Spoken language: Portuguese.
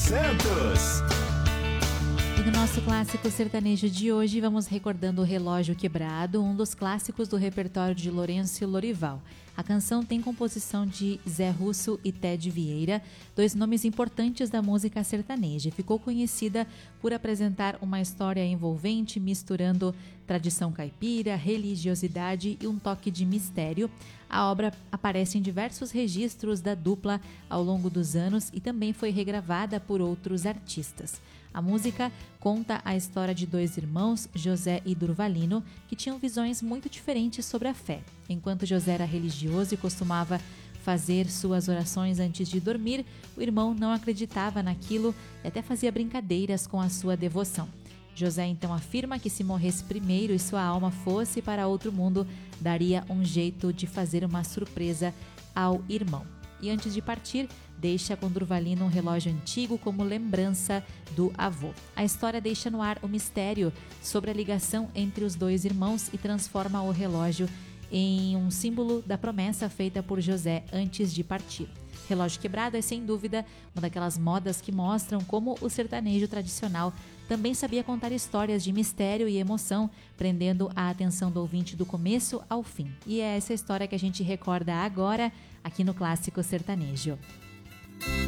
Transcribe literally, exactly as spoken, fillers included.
Santos. E no nosso clássico sertanejo de hoje, vamos recordando o Relógio Quebrado, um dos clássicos do repertório de Lourenço Lorival. A canção tem composição de Zé Russo e Ted Vieira, dois nomes importantes da música sertaneja, e ficou conhecida por apresentar uma história envolvente, misturando tradição caipira, religiosidade e um toque de mistério. A obra aparece em diversos registros da dupla ao longo dos anos e também foi regravada por outros artistas. A música conta a história de dois irmãos, José e Durvalino, que tinham visões muito diferentes sobre a fé. Enquanto José era religioso e costumava fazer suas orações antes de dormir, o irmão não acreditava naquilo e até fazia brincadeiras com a sua devoção. José então afirma que se morresse primeiro e sua alma fosse para outro mundo, daria um jeito de fazer uma surpresa ao irmão. E antes de partir, deixa com Durvalino um relógio antigo como lembrança do avô. A história deixa no ar o mistério sobre a ligação entre os dois irmãos e transforma o relógio em um símbolo da promessa feita por José antes de partir. Relógio Quebrado é, sem dúvida, uma daquelas modas que mostram como o sertanejo tradicional também sabia contar histórias de mistério e emoção, prendendo a atenção do ouvinte do começo ao fim. E é essa história que a gente recorda agora, aqui no Clássico Sertanejo.